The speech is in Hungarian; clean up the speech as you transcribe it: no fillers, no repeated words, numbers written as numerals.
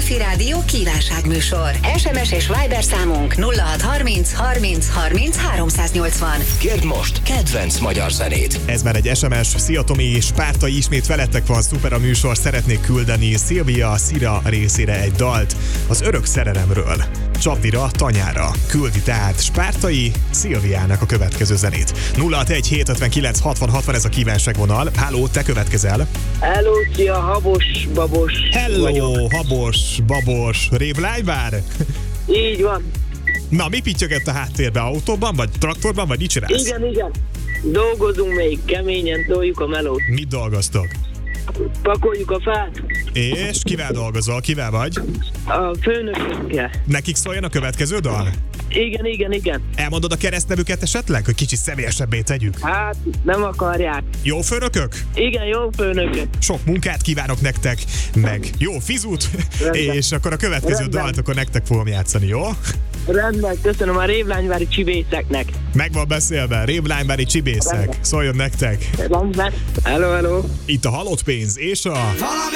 Petőfi Rádió kívánságműsor. SMS és Viber számunk 0630 30 30 380. Kérd most kedvenc magyar zenét. Ez már egy SMS. Szia Tomi és Spártai, ismét veletek van, szuper a műsor. Szeretnék küldeni Szilvia Szira részére egy dalt az örök szerelemről. Csapdira, tanyára. Küldi tehát Spártai Szilviának a következő zenét. 061 759 60 60, ez a kívánságvonal. Háló, te következel. Hello, szia, Habos Babos. Hello, vagyok. Habos Babos. Révlány bár? Így van. Na, mi pittyögett a háttérbe? Autóban, vagy traktorban, vagy mit csinálsz? Igen. Dolgozunk még, keményen toljuk a melót. Mit dolgoztok? Pakoljuk a fát. És kivel dolgozol? Kivel vagy? A főnökökkel. Nekik szóljon a következő dal? Igen. Elmondod a keresztnevüket esetleg, hogy kicsit személyesebbé tegyük? Hát, nem akarják. Jó főnökök? Igen, jó főnökök. Sok munkát kívánok nektek, meg jó fizut, Rendben. és akkor a következő Rendben. dalt akkor nektek fogom játszani, jó? Rendben, köszönöm a révlányvári csibészeknek. Meg van beszélve, Révlányvári csibészek, Rendben. szóljon nektek. Rendben. Hello. Itt a halott pénz és a...